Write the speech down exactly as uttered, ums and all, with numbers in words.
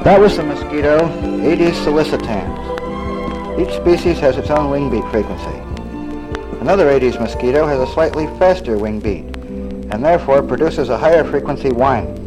That was the mosquito Aedes sollicitans. Each species has its own wing beat frequency. Another Aedes mosquito has a slightly faster wing beat, and therefore produces a higher frequency whine.